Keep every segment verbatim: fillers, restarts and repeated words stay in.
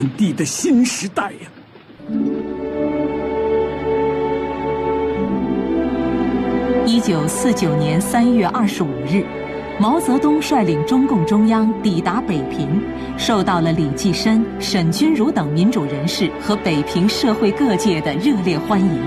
地的新时代呀！ 一九四九年三月二十五日，毛泽东率领中共中央抵达北平，受到了李济深、沈钧儒等民主人士和北平社会各界的热烈欢迎。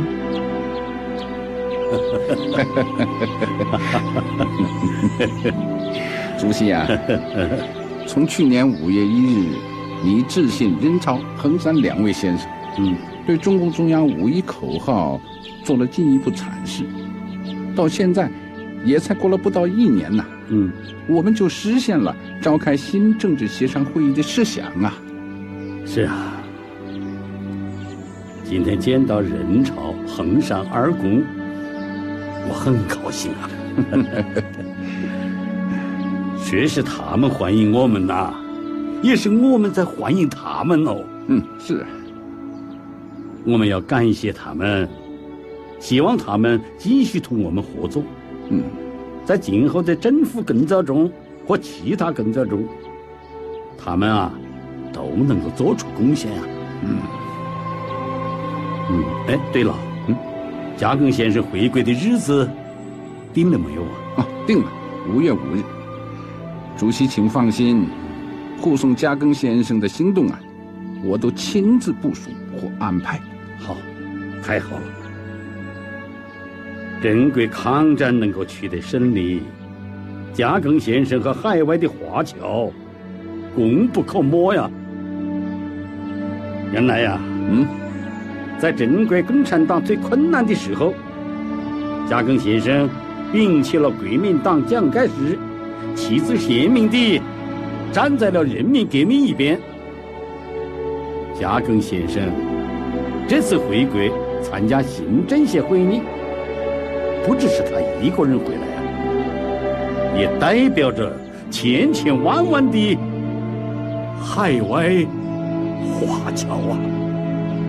主席啊，从去年五月一日，你致信任超、衡山两位先生，嗯，对中共中央五一口号做了进一步阐释。到现在，也才过了不到一年呐，嗯，我们就实现了召开新政治协商会议的设想啊。 是啊，今天见到任超、衡山二公，我很高兴啊。确实他们欢迎我们呐、啊，也是我们在欢迎他们哦。 嗯，是。 我们要感谢他们，希望他们继续同我们合作。嗯，在今后的政府工作中和其他工作中，他们啊都能够做出贡献啊。嗯。嗯，哎，对了，嗯，嘉庚先生回归的日子定了没有啊？ 啊，定了，五月五日。主席请放心，护送嘉庚先生的行动啊，我都亲自部署或安排。 好，太好了。郑国抗战能够取得胜利，嘉庚先生和海外的华侨功不可没呀。原来呀，嗯，在中国共产党最困难的时候，嘉庚先生摒弃了国民党蒋介石，旗帜鲜明地站在了人民革命一边。嘉庚先生这次回国参加新政协会议，不只是他一个人回来啊，也代表着千千万万的海外华侨啊。